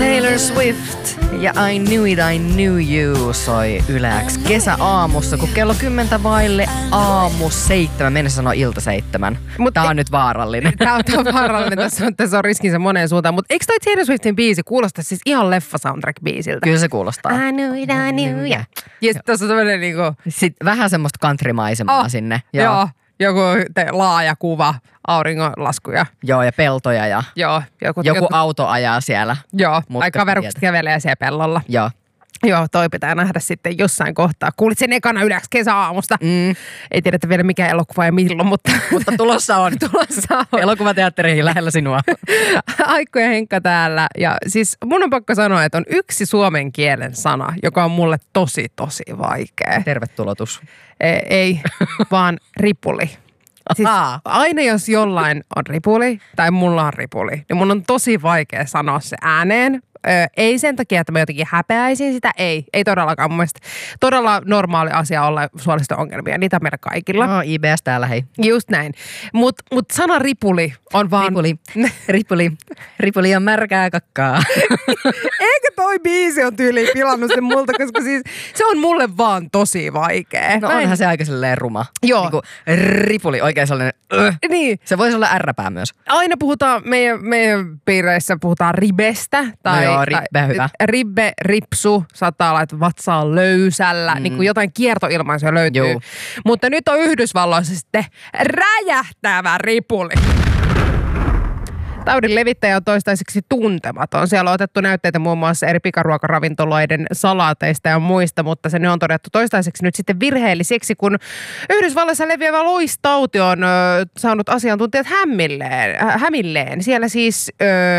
Taylor Swift ja I Knew It, I Knew You soi Yle X kesäaamussa, kun kello 10 vaille aamu 7. Mennä sanoa ilta 7. Tää on nyt vaarallinen. Tää on vaarallinen. Tässä on riskinsä moneen suuntaan. Mutta eikö toi Taylor Swiftin biisi kuulosta siis ihan leffa-soundtrack-biisiltä? Kyllä se kuulostaa. I knew it, I knew it. Ja sit tässä on tämmönen niinku... Sitten vähän semmoista countrymaisemaa sinne. Joo. Joku laaja kuva, auringonlaskuja. Joo, ja peltoja ja joku auto ajaa siellä. Joo, tai kaverukset kävelee siellä pellolla. Joo, toi pitää nähdä sitten jossain kohtaa. Kuulit sen ekana Yle X kesäaamusta. Ei tiedetä vielä mikä elokuva ja milloin, mutta tulossa on. Elokuvateatteriin lähellä sinua. Aikku ja Henkka täällä. Ja siis mun on pakko sanoa, että on yksi suomen kielen sana, joka on mulle tosi vaikea. Tervetulotus. Ei, vaan ripuli. Siis aina jos jollain on ripuli tai mulla on ripuli, niin mun on tosi vaikea sanoa se ääneen. Ei sen takia, että mä jotenkin häpeäisin sitä, ei todellakaan. Mun mielestä todella normaali asia olla suolisto-ongelmia, niitä meillä kaikilla. No, IBS täällä, hei. Just näin. Mut sana ripuli on vaan... Ripuli on märkää kakkaa. Eikä toi biisi on tyyliin pilannut sen multa, koska siis se on mulle vaan tosi vaikea. No onhan se aika silleen ruma. Joo. Niin kuin ripuli, oikein sellainen... Niin. Se voisi olla ärräpää myös. Aina puhutaan, meidän piireissä puhutaan ribestä. Tai, no joo, ribbe hyvä. Ribbe, ripsu, saattaa olla, että vatsa on löysällä. Niin kuin jotain kiertoilmaisuja löytyy. Joo. Mutta nyt on Yhdysvalloissa sitten räjähtävä ripuli. Taudin levittäjä on toistaiseksi tuntematon. Siellä on otettu näytteitä muun muassa eri pikaruokaravintoloiden salaateista ja muista, mutta se on todettu toistaiseksi nyt sitten virheelliseksi, kun Yhdysvalloissa leviävä loistauti on saanut asiantuntijat hämilleen. Siellä siis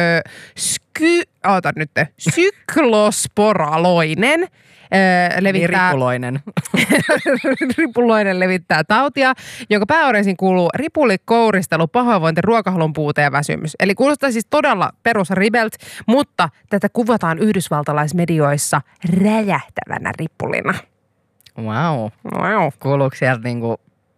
syklosporaloinen levittää... Ripuloinen. Ripuloinen levittää tautia, jonka pääoireisiin kuuluu ripuli, kouristelu, pahoinvointi, ruokahalun puute ja väsymys. Eli kuulostaa siis todella perus ribelt, mutta tätä kuvataan yhdysvaltalaismedioissa räjähtävänä ripulina. Wow. Kuuluuko sieltä niinku...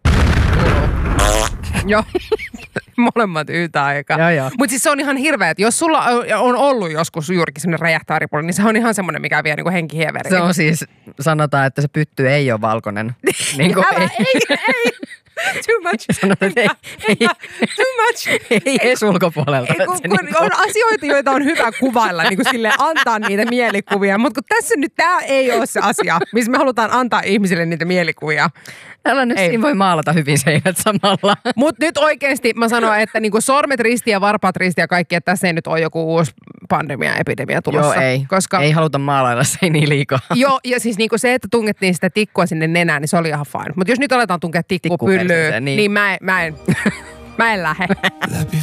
Joo. Molemmat yhtä aikaa. Mutta siis se on ihan hirveä, että jos sulla on ollut joskus juurikin sellainen räjähtää ripuli, niin se on ihan semmoinen, mikä vie niinku henkihieveriin. Se on siis, sanotaan, että se pytty ei ole valkoinen. Niin kuin ei. Too much. Too much. Ei edes ulkopuolelta. Kun on asioita, joita on hyvä kuvailla, niin kuin silleen antaa niitä mielikuvia. Mutta kun tässä nyt tämä ei ole se asia, missä me halutaan antaa ihmisille niitä mielikuvia. Älä nyt siinä voi maalata hyvin seinät samalla. Mutta nyt oikeasti mä sanon, että niinku sormet risti ja varpaat risti ja kaikki, että tässä ei nyt ole joku uusi pandemia, epidemia tulossa. Joo, ei. Koska... Ei haluta maalailla seiniä liikaa. Joo, ja siis niinku se, että tungettiin sitä tikkua sinne nenään, niin se oli ihan fine. Mutta jos nyt aletaan tunkea tikku pyllyyn, niin mä en lähde.